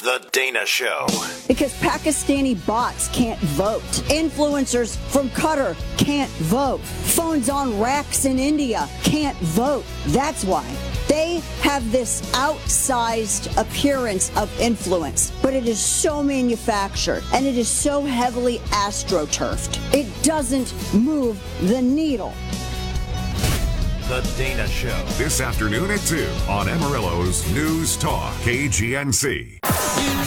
The Dana Show. Because Pakistani bots can't vote. Influencers from Qatar can't vote. Phones on racks in India can't vote. That's why. They have this outsized appearance of influence, but it is so manufactured and it is so heavily astroturfed. It doesn't move the needle. The Dana Show. This afternoon at 2 on Amarillo's News Talk KGNC.